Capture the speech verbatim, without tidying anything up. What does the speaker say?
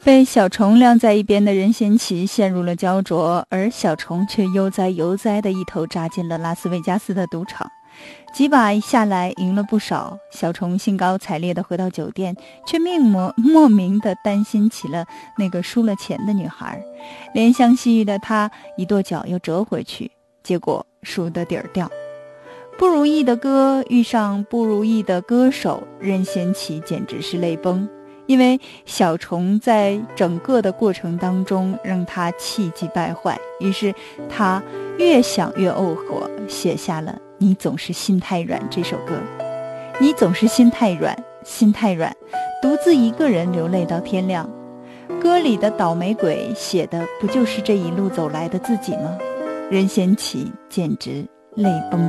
被小虫晾在一边的任贤齐陷入了焦灼，而小虫却悠哉悠哉地一头扎进了拉斯维加斯的赌场。几把下来赢了不少，小虫兴高采烈地回到酒店，却命莫莫名地担心起了那个输了钱的女孩。怜香惜玉的他一跺脚又折回去，结果输得底儿掉。不如意的歌遇上不如意的歌手，任贤齐简直是泪崩。因为小虫在整个的过程当中让他气急败坏，于是他越想越怄火，写下了你总是心太软这首歌。你总是心太软，心太软，独自一个人流泪到天亮。歌里的倒霉鬼写的不就是这一路走来的自己吗？任贤齐简直泪崩。